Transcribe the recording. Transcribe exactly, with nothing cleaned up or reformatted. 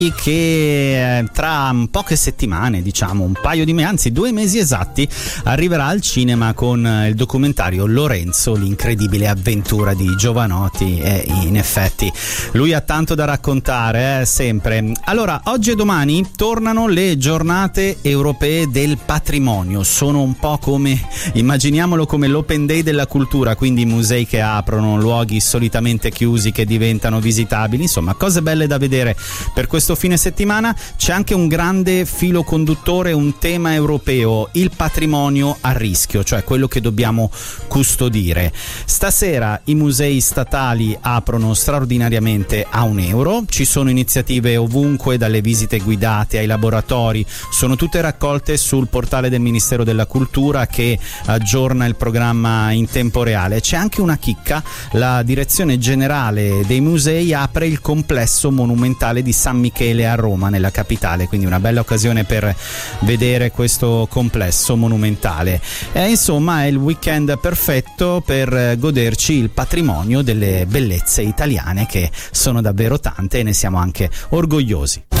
che tra poche settimane, diciamo un paio di mesi, anzi due mesi esatti, arriverà al cinema con il documentario Lorenzo, l'incredibile avventura di Jovanotti, e in effetti lui ha tanto da raccontare, eh, sempre. Allora, oggi e domani tornano le giornate europee del patrimonio, sono un po' come, immaginiamolo come l'Open Day della cultura, quindi musei che aprono, luoghi solitamente chiusi che diventano visitabili, insomma cose belle da vedere per questo fine settimana. C'è anche un grande filo conduttore, un tema europeo, il patrimonio a rischio, cioè quello che dobbiamo custodire. Stasera i musei statali aprono straordinariamente a un euro, ci sono iniziative ovunque, dalle visite guidate ai laboratori, sono tutte raccolte sul portale del Ministero della Cultura che aggiorna il programma in tempo reale. C'è anche una chicca: la direzione generale dei musei apre il complesso monumentale di San Michele a Roma, nella capitale, quindi una bella occasione per vedere questo complesso monumentale. E insomma è il weekend perfetto per goderci il patrimonio delle bellezze italiane, che sono davvero tante e ne siamo anche orgogliosi.